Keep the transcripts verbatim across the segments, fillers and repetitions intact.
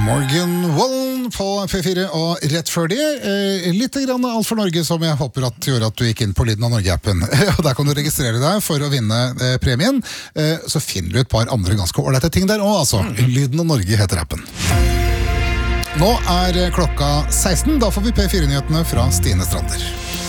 Morgan Wallen på P fire, og rett før det, eh, litt grann Alt for Norge, som jeg håper at gjør at du gikk inn på Lyden av Norge-appen. Og der kan du registrere deg for å vinne eh, premien. Eh, så finner du et par andre ganske ålreite ting der også, altså. Lyden av Norge heter appen. Nå er klokka seksten, da får vi P fire-nyhetene fra Stine Strander.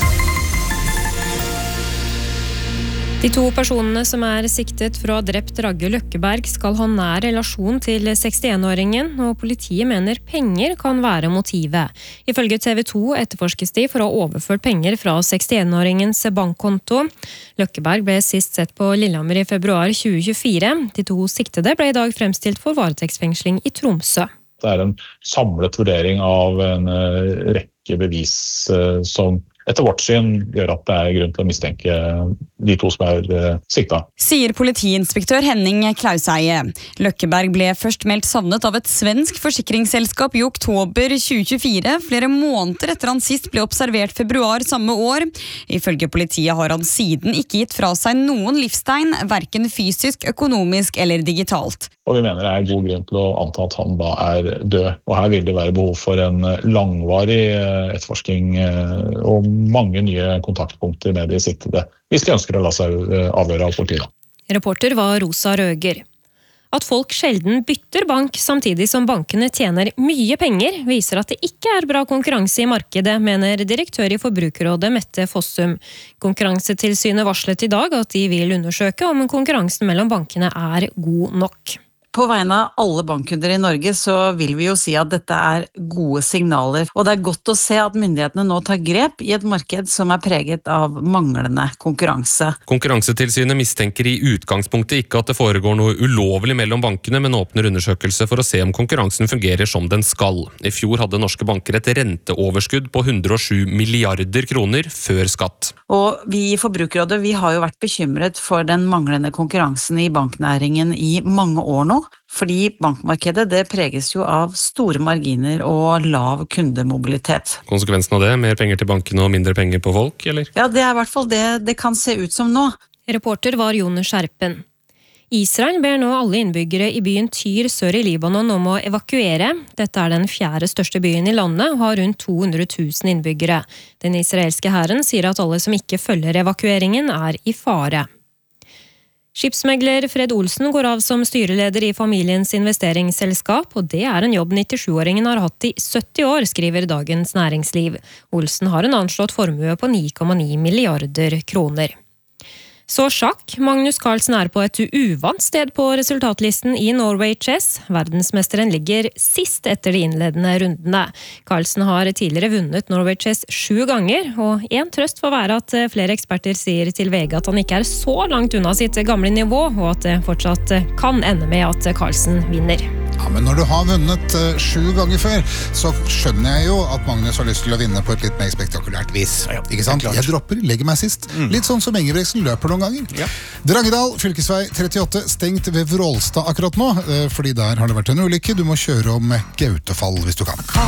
De to personene som er siktet for å ha drept Ragge Løkkeberg skal ha nær relasjon til sekstienåringen, og politiet mener penger kan være motivet. Ifølge T V to etterforskes de for å ha overført penger fra sekstienåringens bankkonto. Løkkeberg ble sist sett på Lillehammer i februar tjue tjuefire. De to siktede ble i dag fremstilt for varetektsfengsling i Tromsø. Det er en samlet vurdering av en rekke bevis som etter vårt syn gjør at det er grunn til å mistenke de to som er uh, sikta. Sier politiinspektør Henning Klauseie. Løkkeberg ble først meldt savnet av et svensk forsikringsselskap i oktober tjue tjuefire, flere måneder etter han sist ble observert februar samme år. Ifølge politiet har han siden ikke gitt fra seg noen livstegn, hverken fysisk, økonomisk eller digitalt. Og vi mener det er god grunn til å anta at han da er død. Og her vil det være behov for en langvarig etterforsking og mange nye kontaktpunkter med de siktede, hvis de ønsker å la seg avhøre av politiet. Reporter var Rosa Røger. At folk sjelden bytter bank samtidig som bankene tjener mye penger, viser at det ikke er bra konkurranse i markedet, mener direktør i Forbrukerrådet Mette Fossum. Konkurransetilsynet varslet i dag at de vil undersøke om konkurransen mellom bankene er god nok. På vegne av alle bankkunder i Norge så vil vi jo si at dette er gode signaler, og det er godt å se at myndighetene nå tar grep i et marked som er preget av manglende konkurranse. Konkurransetilsynet mistenker i utgangspunktet ikke at det foregår noe ulovlig mellom bankene, men åpner undersøkelse for å se om konkurransen fungerer som den skal. I fjor hadde norske banker et renteoverskudd på hundre og sju milliarder kroner før skatt. Og vi i Forbrukerrådet vi har jo vært bekymret for den manglende konkurransen i banknæringen i mange år nå. Fordi bankmarkedet det preges jo av store marginer og lav kundemobilitet. Konsekvensen av det, mer penger til bankene og mindre penger på folk, eller? Ja, det er i hvert fall det det kan se ut som nå. Reporter var Jon Skjerpen. Israel ber nå alle innbyggere i byen Tyr sør i Libanon om å evakuere. Dette er den fjerde største byen i landet og har rundt to hundre tusen innbyggere. Den israelske hæren sier at alle som ikke følger evakueringen er i fare. Skipsmegler Fred Olsen går av som styreleder i familiens investeringsselskap, og det er en jobb nittisjuåringen har hatt i sytti år, skriver Dagens Næringsliv. Olsen har en anslått formue på ni komma ni milliarder kroner. Så sjakk. Magnus Carlsen er på et uvant sted på resultatlisten i Norway Chess. Verdensmesteren ligger sist etter de innledende rundene. Carlsen har tidligere vunnet Norway Chess sju ganger, og en trøst får være at flere eksperter sier til V G at han ikke er så langt unna sitt gamle nivå, og at det fortsatt kan ende med at Carlsen vinner. Ja, men når du har vunnet uh, sju ganger før, så skjønner jeg jo at Magnus har lyst til å vinne på et litt mer spektakulært vis. Ja, ja, ikke sant? Jeg dropper, legger meg sist. Mm. Litt sånn som Engebreksen løper noen ganger. Ja. Drangedal, fylkesvei trettiåtte, stengt ved Vrålstad akkurat nå, uh, fordi der har det vært en ulykke. Du må kjøre om Gautefall hvis du kan.